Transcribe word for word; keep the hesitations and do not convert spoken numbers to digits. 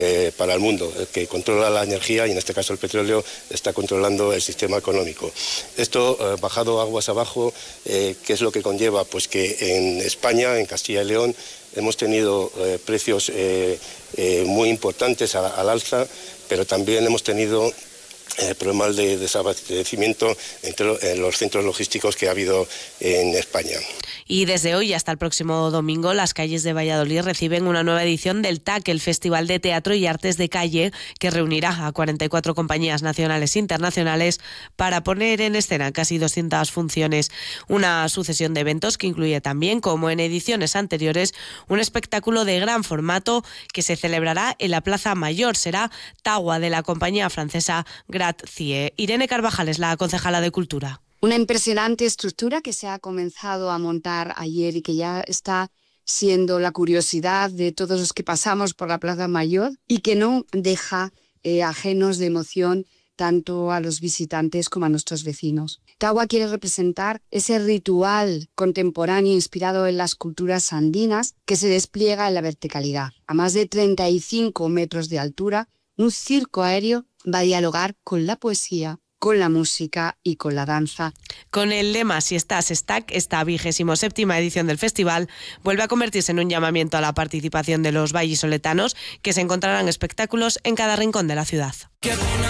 eh, para el mundo. El que controla la energía, y en este caso el petróleo, está controlando el sistema económico. Esto, eh, bajado aguas abajo, eh, ¿qué es lo que conlleva? Pues que en España, en Castilla y León, hemos tenido eh, precios eh, eh, muy importantes a, al alza, pero también hemos tenido Eh, problemas de desabastecimiento entre eh, los centros logísticos que ha habido en España. Y desde hoy hasta el próximo domingo, las calles de Valladolid reciben una nueva edición del T A C, el Festival de Teatro y Artes de Calle, que reunirá a cuarenta y cuatro compañías nacionales e internacionales para poner en escena casi doscientas funciones. Una sucesión de eventos que incluye también, como en ediciones anteriores, un espectáculo de gran formato que se celebrará en la Plaza Mayor. Será Tagua, de la compañía francesa Grazie. Irene Carvajal es la concejala de Cultura. Una impresionante estructura que se ha comenzado a montar ayer y que ya está siendo la curiosidad de todos los que pasamos por la Plaza Mayor y que no deja eh, ajenos de emoción tanto a los visitantes como a nuestros vecinos. Tagua quiere representar ese ritual contemporáneo inspirado en las culturas andinas que se despliega en la verticalidad. A más de treinta y cinco metros de altura, un circo aéreo va a dialogar con la poesía, con la música y con la danza. Con el lema Si estás, Stack, esta vigésimo séptima edición del festival vuelve a convertirse en un llamamiento a la participación de los vallisoletanos, que se encontrarán espectáculos en cada rincón de la ciudad.